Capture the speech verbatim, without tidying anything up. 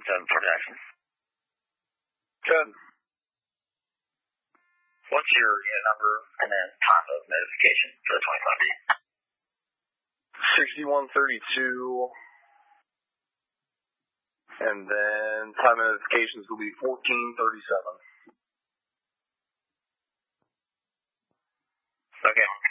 seven for Jackson. Good. What's your unit number and then time of notification for the twenty-five D? sixty-one thirty-two. And then time of notifications will be fourteen thirty-seven. Okay.